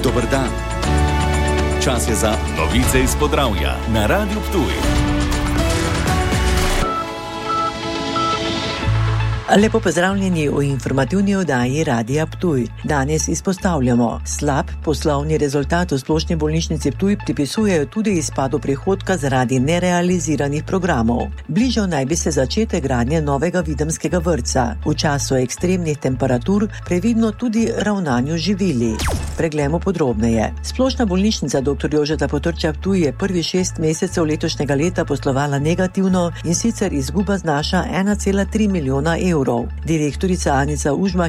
Dober dan. Čas je za novice iz Podravja na Radiu Ptuj. Lepo pozdravljeni v informativni oddaji Radia Ptuj. Danes izpostavljamo: slab poslovni rezultat v Splošni bolnišnici Ptuj pripisujejo tudi izpadu prihodka zaradi nerealiziranih programov. Bližal naj bi se začetek gradnje novega videmskega vrtca. V času ekstremnih temperatur previdno tudi ravnanju živili. Preglejmo podrobneje. Splošna bolnišnica dr. Jožeta Potrča Ptuj je prvih 6 mesecev letošnjega leta poslovala negativno, in sicer izguba znaša 1,3 milijona evrov. Direktorica Anica Užmah